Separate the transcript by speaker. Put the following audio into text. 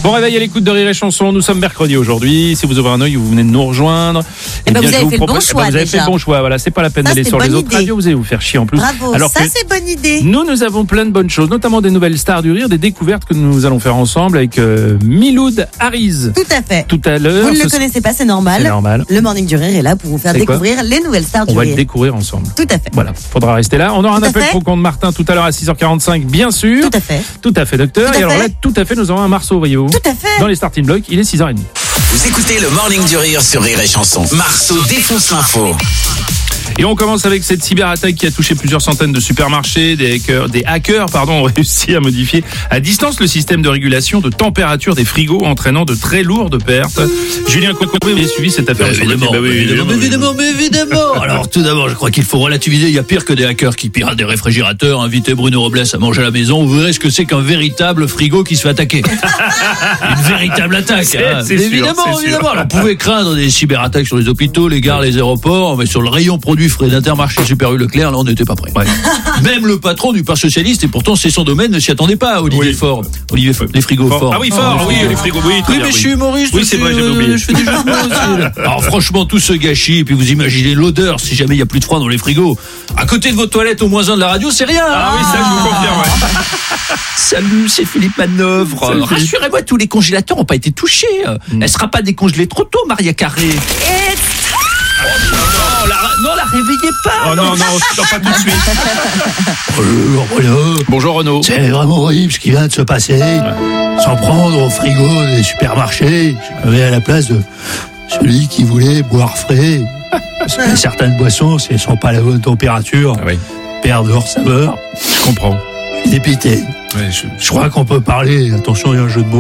Speaker 1: Bon réveil à l'écoute de Rire et Chanson. Nous sommes mercredi aujourd'hui. Si vous ouvrez un œil, vous venez de nous rejoindre.
Speaker 2: Vous avez fait le bon choix.
Speaker 1: Vous avez fait le bon choix. Voilà, c'est pas la peine d'aller sur les autres radios. Vous allez vous faire chier en plus.
Speaker 2: Bravo.
Speaker 1: Alors
Speaker 2: ça, c'est bonne idée.
Speaker 1: Nous avons plein de bonnes choses, notamment des nouvelles stars du rire, des découvertes que nous allons faire ensemble avec Miloud Hariz.
Speaker 2: Tout à fait.
Speaker 1: Tout à l'heure.
Speaker 2: Vous ne le connaissez pas, c'est normal.
Speaker 1: C'est normal.
Speaker 2: Le Morning du Rire est là pour vous faire découvrir les nouvelles stars du rire.
Speaker 1: On va le découvrir ensemble.
Speaker 2: Tout à fait.
Speaker 1: Voilà, faudra rester là. On aura un appel pro compte Martin tout à l'heure à 6h45, bien sûr.
Speaker 2: Tout à fait.
Speaker 1: Tout à fait, docteur. Et alors là, tout à fait, nous avons un Marceau, voyez-vous.
Speaker 2: Tout à fait.
Speaker 1: Dans les starting blocks, il est 6h30.
Speaker 3: Vous écoutez le Morning du Rire sur Rire et Chanson. Marceau défonce l'info.
Speaker 1: Et on commence avec cette cyberattaque qui a touché plusieurs centaines de supermarchés. Des hackers ont réussi à modifier à distance le système de régulation de température des frigos, entraînant de très lourdes pertes. Julien Coucou, vous avez suivi cette affaire?
Speaker 4: Évidemment. Alors tout d'abord, je crois qu'il faut relativiser. Il y a pire que des hackers qui piratent des réfrigérateurs. Invitez Bruno Robles à manger à la maison. Vous verrez ce que c'est qu'un véritable frigo qui se fait attaquer. Une véritable attaque. Évidemment. Alors, vous pouvez craindre des cyberattaques sur les hôpitaux, les gares, les aéroports, mais sur le rayon produits frais d'Intermarché, Super U, Leclerc, là on n'était pas prêt. Ouais. Même le patron du Parti socialiste, et pourtant c'est son domaine, ne s'y attendait pas. Olivier Faure, les frigos Faure.
Speaker 1: Ah oui, Faure, les frigos, oui.
Speaker 4: Oui, mais je suis humoriste.
Speaker 1: Oui, c'est vrai, j'ai oublié.
Speaker 4: Je fais des jeux de mots aussi. Alors franchement, tout ce gâchis, et puis vous imaginez l'odeur si jamais il n'y a plus de froid dans les frigos. À côté de vos toilettes au -1 de la radio, c'est rien.
Speaker 1: Ah oui, ça je vous confirme, ouais.
Speaker 4: Salut, c'est Philippe Manœuvre. Rassurez-moi, tous les congélateurs n'ont pas été touchés. Elle ne sera pas décongelée trop tôt, Maria Carré. Non, la réveillez pas.
Speaker 1: Oh non, pas tout de suite. Bonjour Renaud.
Speaker 4: C'est vraiment horrible ce qui vient de se passer. S'en prendre au frigo des supermarchés. Je me mets à la place de celui qui voulait boire frais. Parce que certaines boissons, si elles ne sont pas à la bonne température, perdent leur saveur.
Speaker 1: Je comprends.
Speaker 4: Dépité.
Speaker 1: Ouais,
Speaker 4: je crois qu'on peut parler, attention, il y a un jeu de mots.